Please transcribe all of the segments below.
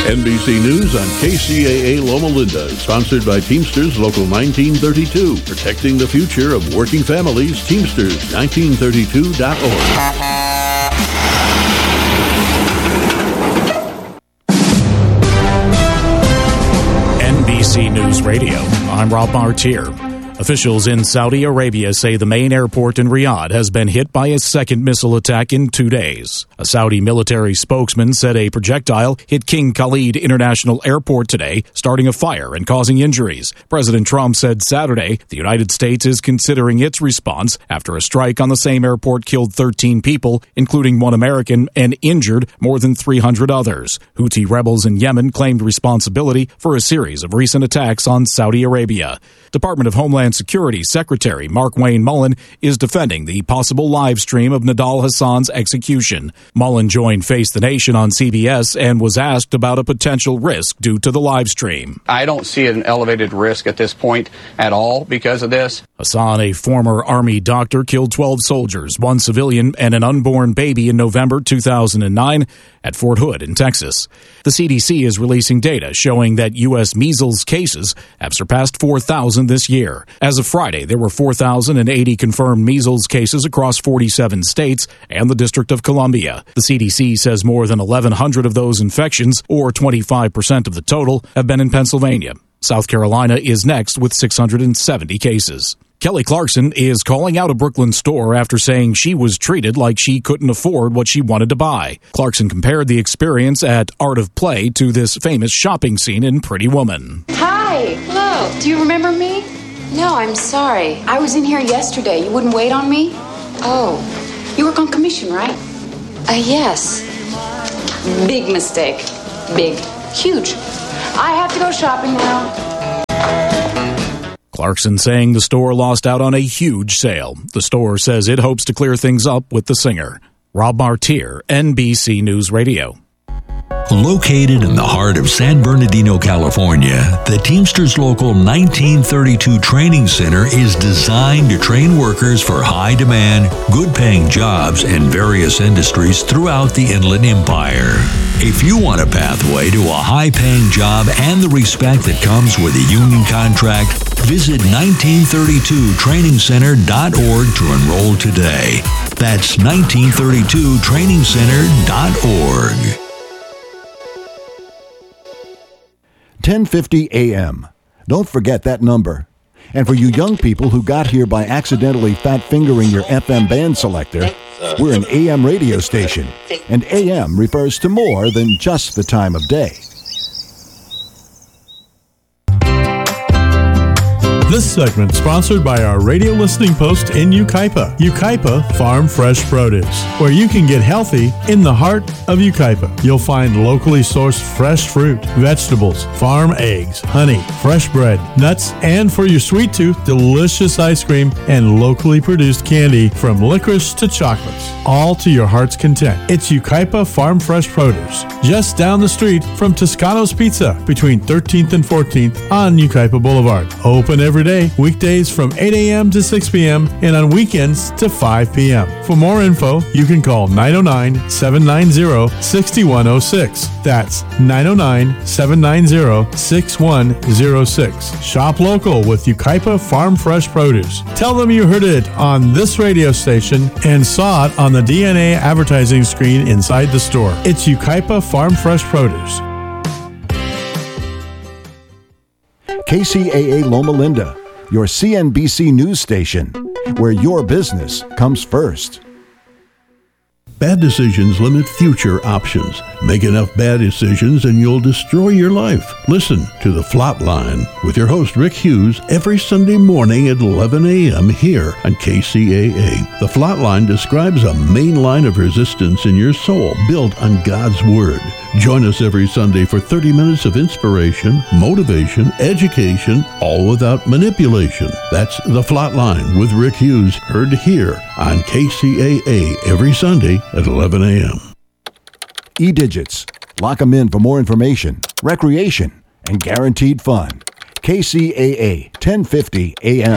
NBC News on KCAA Loma Linda, sponsored by Teamsters Local 1932, protecting the future of working families. Teamsters1932.org. NBC News Radio, I'm Rob Martier. Officials in Saudi Arabia say the main airport in Riyadh has been hit by a second missile attack in 2 days. A Saudi military spokesman said a projectile hit King Khalid International Airport today, starting a fire and causing injuries. President Trump said Saturday the United States is considering its response after a strike on the same airport killed 13 people, including one American, and injured more than 300 others. Houthi rebels in Yemen claimed responsibility for a series of recent attacks on Saudi Arabia. Department of Homeland Security Secretary Markwayne Mullin is defending the possible live stream of Nidal Hassan's execution. Mullin joined Face the Nation on CBS and was asked about a potential risk due to the live stream. I don't see an elevated risk at this point at all because of this. Hassan, a former Army doctor, killed 12 soldiers, one civilian, and an unborn baby in November 2009 at Fort Hood in Texas. The CDC is releasing data showing that U.S. measles cases have surpassed 4,000 this year. As of Friday, there were 4,080 confirmed measles cases across 47 states and the District of Columbia. The CDC says more than 1,100 of those infections, or 25% of the total, have been in Pennsylvania. South Carolina is next with 670 cases. Kelly Clarkson is calling out a Brooklyn store after saying she was treated like she couldn't afford what she wanted to buy. Clarkson compared the experience at Art of Play to this famous shopping scene in Pretty Woman. Hi. Hello. Do you remember me? No, I'm sorry. I was in here yesterday. You wouldn't wait on me? Oh. You work on commission, right? Yes. Big mistake. Big. Huge. I have to go shopping now. Clarkson saying the store lost out on a huge sale. The store says it hopes to clear things up with the singer. Rob Martier, NBC News Radio. Located in the heart of San Bernardino, California, the Teamsters Local 1932 Training Center is designed to train workers for high-demand, good-paying jobs in various industries throughout the Inland Empire. If you want a pathway to a high-paying job and the respect that comes with a union contract, visit 1932trainingcenter.org to enroll today. That's 1932trainingcenter.org. 1050 AM. Don't forget that number. And for you young people who got here by accidentally fat-fingering your FM band selector, we're an AM radio station. And AM refers to more than just the time of day. This segment sponsored by our radio listening post in Yucaipa. Yucaipa Farm Fresh Produce, where you can get healthy in the heart of Yucaipa. You'll find locally sourced fresh fruit, vegetables, farm eggs, honey, fresh bread, nuts, and for your sweet tooth, delicious ice cream and locally produced candy from licorice to chocolates, all to your heart's content. It's Yucaipa Farm Fresh Produce, just down the street from Toscano's Pizza between 13th and 14th on Yucaipa Boulevard. Open every day, weekdays from 8 a.m. to 6 p.m. and on weekends to 5 p.m. For more info, you can call 909-790-6106. That's 909-790-6106. Shop local with Yucaipa Farm Fresh Produce. Tell them you heard it on this radio station and saw it on the DNA advertising screen inside the store. It's Yucaipa Farm Fresh Produce. KCAA Loma Linda, your CNBC news station, where your business comes first. Bad decisions limit future options. Make enough bad decisions and you'll destroy your life. Listen to The Flatline with your host Rick Hughes every Sunday morning at 11 a.m. here on KCAA. The Flatline describes a main line of resistance in your soul built on God's Word. Join us every Sunday for 30 minutes of inspiration, motivation, education, all without manipulation. That's The Flatline with Rick Hughes, heard here on KCAA every Sunday at 11 a.m. E-Digits. Lock them in for more information, recreation, and guaranteed fun. KCAA 1050 AM.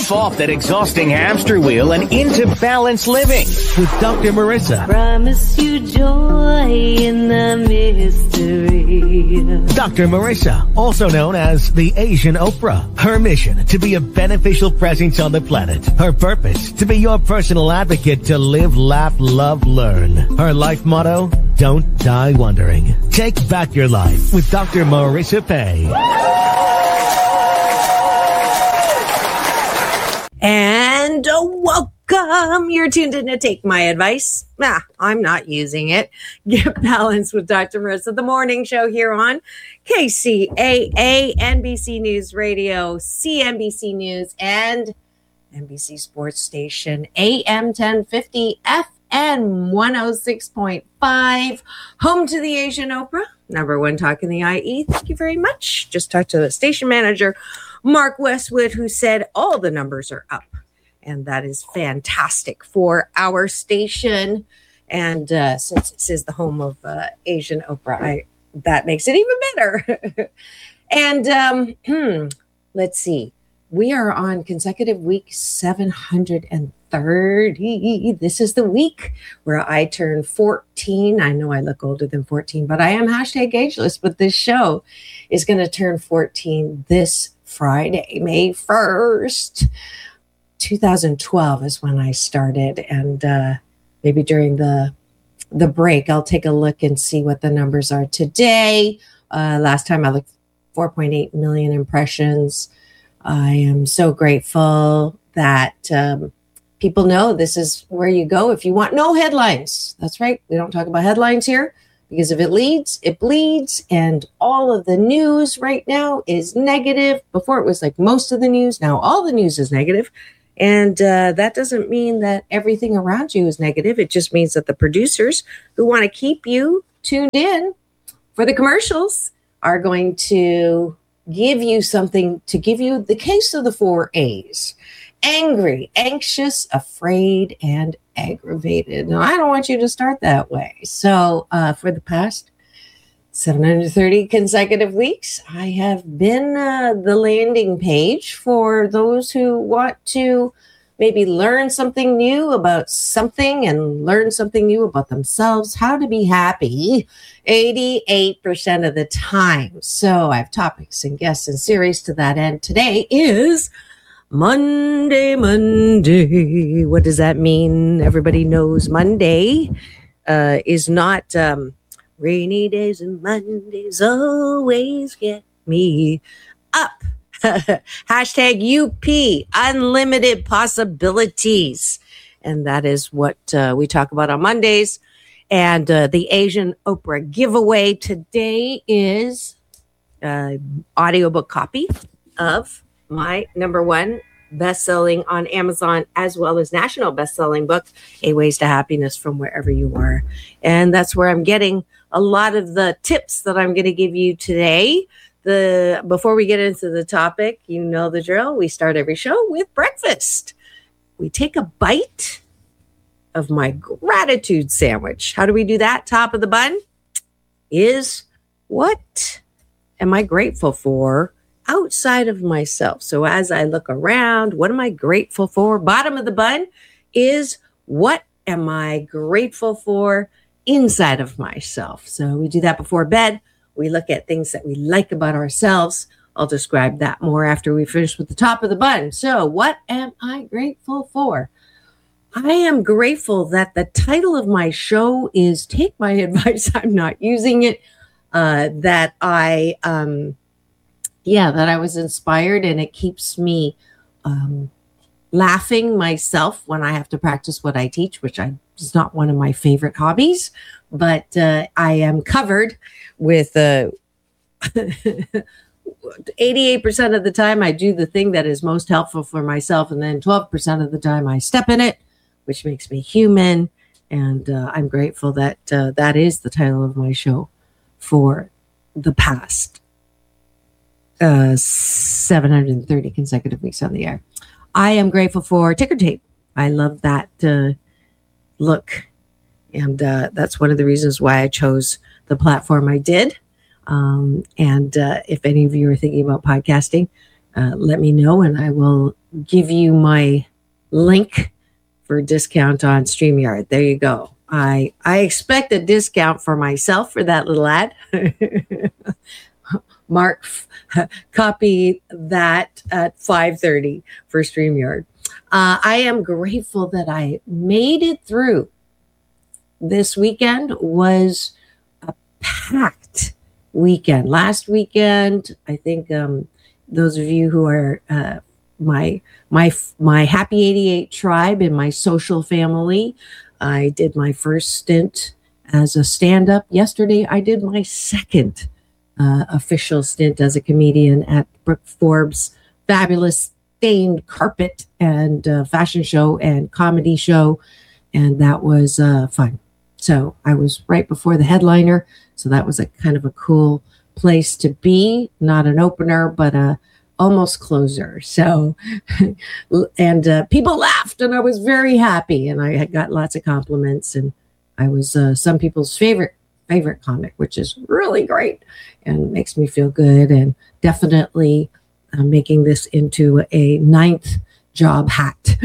Jump off that exhausting hamster wheel and into balanced living with Dr. Marissa. Promise you joy in the mystery. Dr. Marissa, also known as the Asian Oprah. Her mission, to be a beneficial presence on the planet. Her purpose, to be your personal advocate to live, laugh, love, learn. Her life motto, don't die wondering. Take back your life with Dr. Marissa Pay. And welcome. You're tuned in to Take My Advice. I'm not using it. Get Balanced with Dr. Marissa, the morning show here on KCAA, NBC News Radio, CNBC News, and NBC Sports Station, AM 1050, FM 106.5, home to the Asian Oprah, number one talk in the IE. Thank you very much. Just talked to the station manager, Mark Westwood, who said all the numbers are up. And that is fantastic for our station. And since it is the home of Asian Oprah, that makes it even better. And let's see. We are on consecutive week 730. This is the week where I turn 14. I know I look older than 14, but I am hashtag ageless. But this show is going to turn 14 this Friday, May 1st. 2012 is when I started, and maybe during the break, I'll take a look and see what the numbers are today. Last time I looked, 4.8 million impressions. I am so grateful that people know this is where you go if you want no headlines. That's right. We don't talk about headlines here because if it leads, it bleeds. And all of the news right now is negative. Before it was like most of the news. Now all the news is negative. And that doesn't mean that everything around you is negative. It just means that the producers who want to keep you tuned in for the commercials are going to give you something, to give you the case of the 4 A's. Angry, anxious, afraid, and aggravated. Now, I don't want you to start that way. So for the past 730 consecutive weeks, I have been the landing page for those who want to maybe learn something new about something and learn something new about themselves, how to be happy 88% of the time. So I have topics and guests and series to that end. Today is Monday. What does that mean? Everybody knows Monday is not... rainy days and Mondays always get me up. Hashtag UP, unlimited possibilities. And that is what we talk about on Mondays. And the Asian Oprah giveaway today is audiobook copy of my number one best-selling on Amazon, as well as national best-selling book, 8 Ways to Happiness from Wherever You Are. And that's where I'm getting a lot of the tips that I'm going to give you today. Before we get into the topic, you know the drill. We start every show with breakfast. We take a bite of my gratitude sandwich. How do we do that? Top of the bun is, what am I grateful for outside of myself? So as I look around, what am I grateful for? Bottom of the bun is, what am I grateful for inside of myself? So we do that before bed. We look at things that we like about ourselves. I'll describe that more after we finish with the top of the bun. So what am I grateful for? I am grateful that the title of my show is Take My Advice. I'm not using it. That I was inspired, and it keeps me laughing myself when I have to practice what I teach, which is not one of my favorite hobbies, but I am covered with 88% of the time I do the thing that is most helpful for myself, and then 12% of the time I step in it, which makes me human. And I'm grateful that that is the title of my show for the past 730 consecutive weeks on the air. I am grateful for ticker tape. I love that look. And that's one of the reasons why I chose the platform I did. And if any of you are thinking about podcasting, let me know, and I will give you my link for discount on StreamYard. There you go. I expect a discount for myself for that little ad. Mark, copy that at 5:30 for StreamYard. I am grateful that I made it through. This weekend was a packed weekend. Last weekend, I think those of you who are my Happy 88 tribe in my social family, I did my first stint as a stand-up. Yesterday, I did my second official stint as a comedian at Brooke Forbes' fabulous stained carpet and fashion show and comedy show, and that was fun. So I was right before the headliner, so that was a kind of a cool place to be. Not an opener, but a almost closer. So, and people laughed, and I was very happy, and I had got lots of compliments, and I was some people's favorite comic, which is really great and makes me feel good, and definitely making this into a 9th job hat.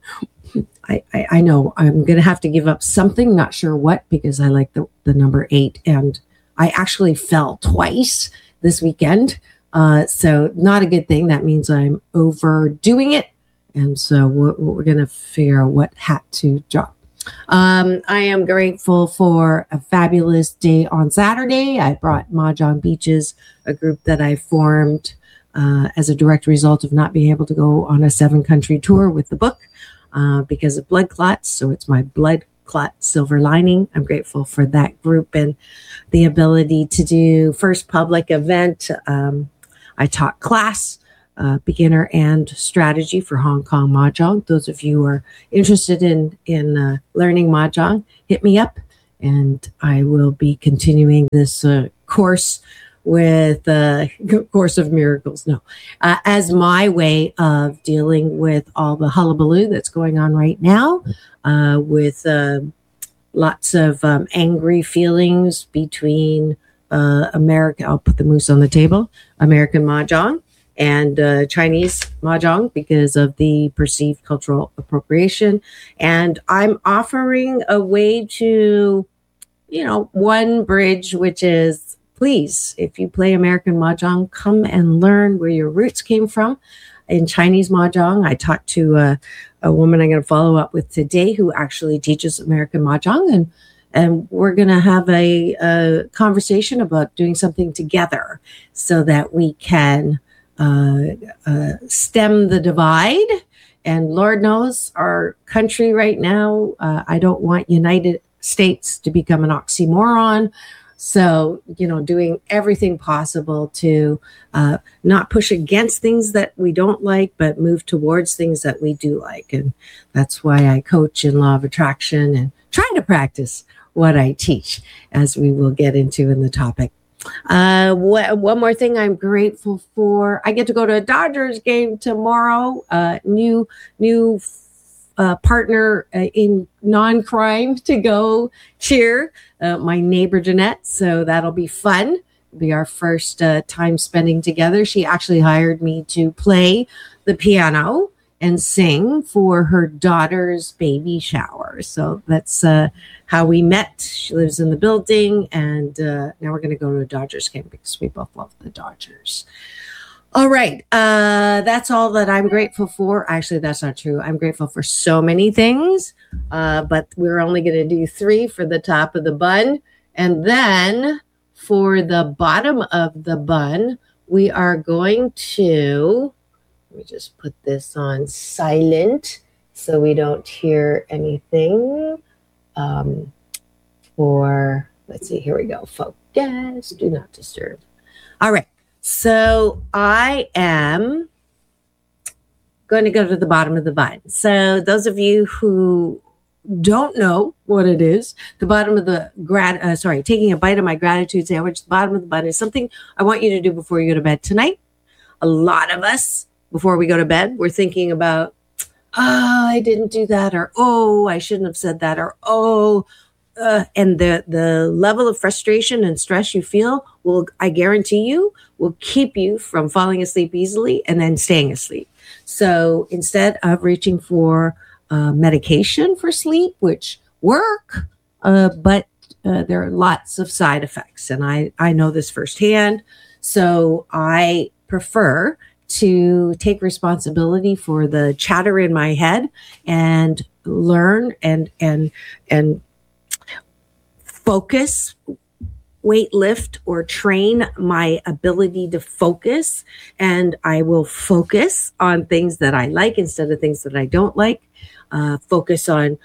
I know I'm going to have to give up something, not sure what, because I like the number 8, and I actually fell twice this weekend. So not a good thing. That means I'm overdoing it. And so we're going to figure out what hat to drop. I am grateful for a fabulous day on Saturday. I brought Mahjong Beaches, a group that I formed as a direct result of not being able to go on a 7-country tour with the book because of blood clots. So it's my blood clot silver lining. I'm grateful for that group and the ability to do first public event. I taught class, beginner and strategy for Hong Kong Mahjong. Those of you who are interested in learning Mahjong, hit me up, and I will be continuing this course with Course of Miracles. As my way of dealing with all the hullabaloo that's going on right now, with lots of angry feelings between America. I'll put the moose on the table. American Mahjong and Chinese Mahjong because of the perceived cultural appropriation. And I'm offering a way to, one bridge, which is, please, if you play American Mahjong, come and learn where your roots came from. In Chinese Mahjong, I talked to a woman I'm going to follow up with today who actually teaches American Mahjong, and we're going to have a conversation about doing something together so that we can stem the divide. And Lord knows our country right now, I don't want United States to become an oxymoron. So, doing everything possible to not push against things that we don't like, but move towards things that we do like. And that's why I coach in law of attraction and trying to practice what I teach, as we will get into in the topic. One more thing I'm grateful for. I get to go to a Dodgers game tomorrow. New partner in non-crime to go cheer, my neighbor Jeanette. So that'll be fun. It'll be our first time spending together. She actually hired me to play the piano and sing for her daughter's baby shower. So that's how we met. She lives in the building, and now we're going to go to a Dodgers game because we both love the Dodgers. All right. That's all that I'm grateful for. Actually, that's not true. I'm grateful for so many things, but we're only going to do 3 for the top of the bun. And then for the bottom of the bun, we are going to, let me just put this on silent so we don't hear anything. Let's see, here we go. Focus, do not disturb. All right. So I am going to go to the bottom of the bun. So those of you who don't know what it is, the bottom of the taking a bite of my gratitude sandwich, the bottom of the bun is something I want you to do before you go to bed tonight. A lot of us, before we go to bed, we're thinking about, I didn't do that, or, I shouldn't have said that, or, and the level of frustration and stress you feel I guarantee you, will keep you from falling asleep easily and then staying asleep. So instead of reaching for medication for sleep, which work, but there are lots of side effects, and I know this firsthand. So I prefer to take responsibility for the chatter in my head and learn and focus, weight lift or train my ability to focus. And I will focus on things that I like instead of things that I don't like. Focus on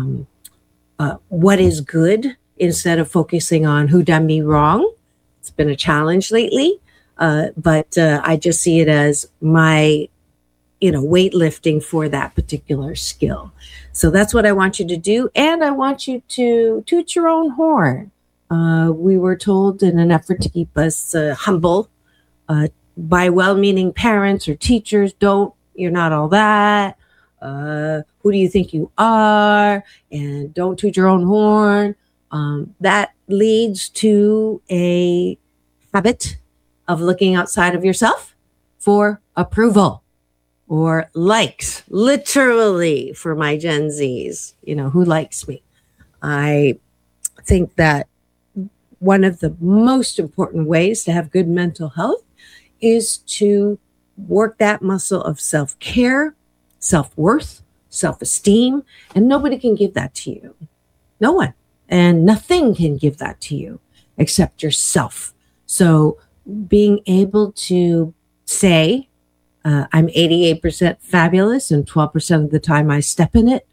what is good instead of focusing on who done me wrong. It's been a challenge lately. But I just see it as my, weightlifting for that particular skill. So that's what I want you to do. And I want you to toot your own horn. We were told in an effort to keep us humble by well-meaning parents or teachers, you're not all that. Who do you think you are? And don't toot your own horn. That leads to a habit of looking outside of yourself for approval or likes, literally for my Gen Zs, who likes me. I think that one of the most important ways to have good mental health is to work that muscle of self-care, self-worth, self-esteem, and nobody can give that to you. No one. And nothing can give that to you except yourself. So being able to say, I'm 88% fabulous and 12% of the time I step in it,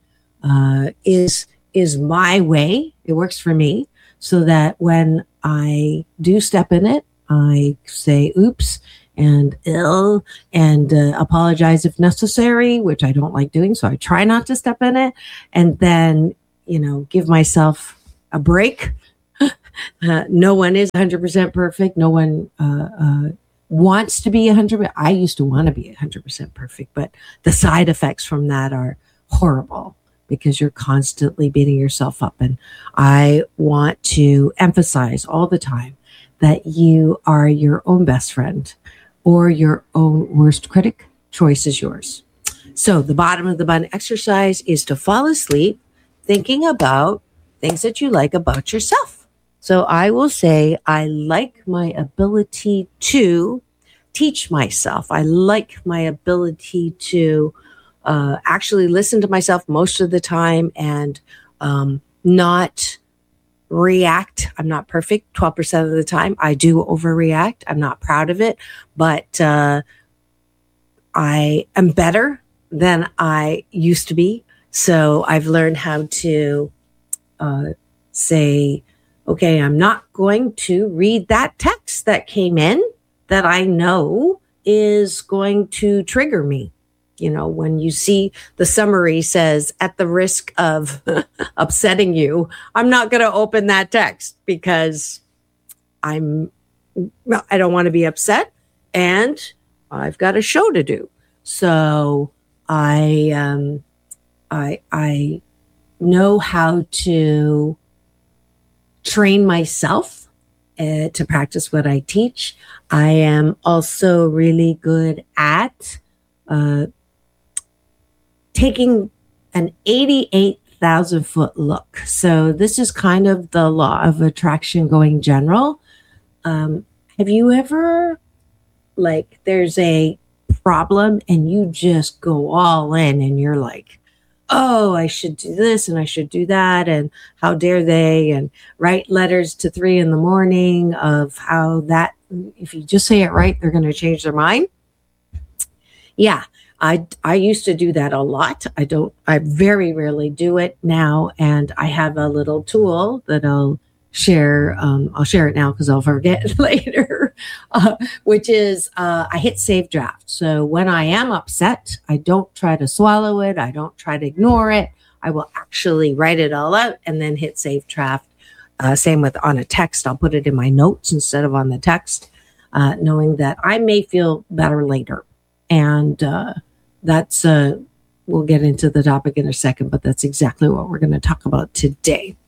is my way. It works for me, so that when I do step in it, I say oops and ill and apologize if necessary, which I don't like doing. So I try not to step in it, and then, give myself a break. No one is 100% perfect. No one wants to be 100%. I used to want to be 100% perfect, but the side effects from that are horrible because you're constantly beating yourself up. And I want to emphasize all the time that you are your own best friend or your own worst critic. Choice is yours. So the bottom of the bun exercise is to fall asleep thinking about things that you like about yourself. So I will say, I like my ability to teach myself. I like my ability to actually listen to myself most of the time and not react. I'm not perfect 12% of the time. I do overreact. I'm not proud of it, but I am better than I used to be. So I've learned how to say, okay, I'm not going to read that text that came in that I know is going to trigger me. When you see the summary says, at the risk of upsetting you, I'm not going to open that text because I don't want to be upset and I've got a show to do. So I know how to train myself to practice what I teach. I am also really good at taking an 88,000 foot look. So this is kind of the law of attraction going general. Have you ever, there's a problem and you just go all in and you're like, oh, I should do this and I should do that. And how dare they? And write letters to 3 a.m. of how that, if you just say it right, they're going to change their mind. Yeah, I used to do that a lot. I very rarely do it now. And I have a little tool that I'll share. I'll share it now because I'll forget later, which is I hit save draft. So when I am upset, I don't try to swallow it. I don't try to ignore it. I will actually write it all out and then hit save draft. Same with on a text. I'll put it in my notes instead of on the text, knowing that I may feel better later. And that's, we'll get into the topic in a second, but that's exactly what we're going to talk about today.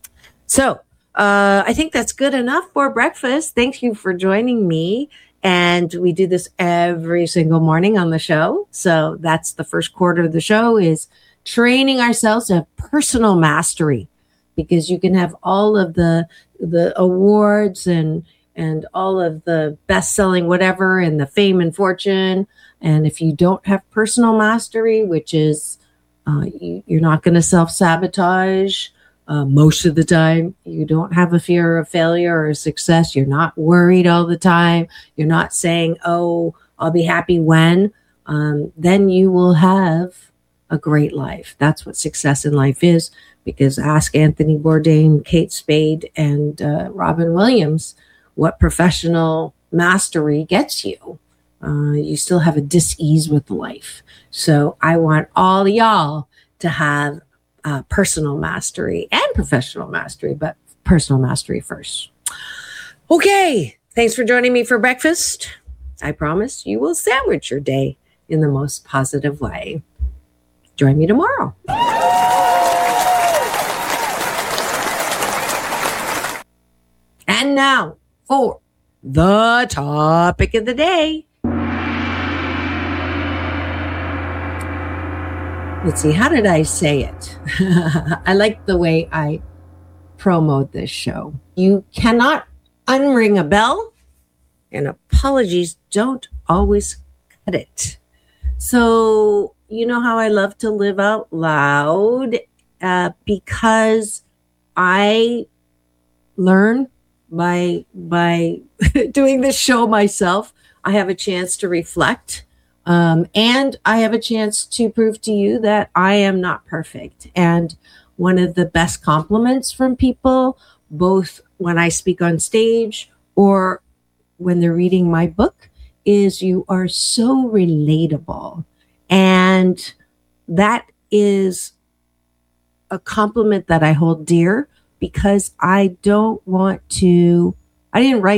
So I think that's good enough for breakfast. Thank you for joining me. And we do this every single morning on the show. So that's the first quarter of the show, is training ourselves to have personal mastery, because you can have all of the awards and all of the best-selling whatever and the fame and fortune. And if you don't have personal mastery, which is you're not going to self-sabotage most of the time, you don't have a fear of failure or success, you're not worried all the time, you're not saying, oh, I'll be happy when, then you will have a great life. That's what success in life is, because ask Anthony Bourdain, Kate Spade, and Robin Williams what professional mastery gets you. You still have a dis-ease with life. So I want all y'all to have personal mastery and professional mastery, but personal mastery first. Okay, thanks for joining me for breakfast. I promise you will sandwich your day in the most positive way. Join me tomorrow. And now for the topic of the day. Let's see, how did I say it? I like the way I promote this show. You cannot unring a bell, and apologies don't always cut it. So, you know how I love to live out loud, because I learn by doing this show myself. I have a chance to reflect. And I have a chance to prove to you that I am not perfect. And one of the best compliments from people, both when I speak on stage or when they're reading my book, is you are so relatable. And that is a compliment that I hold dear, because I didn't write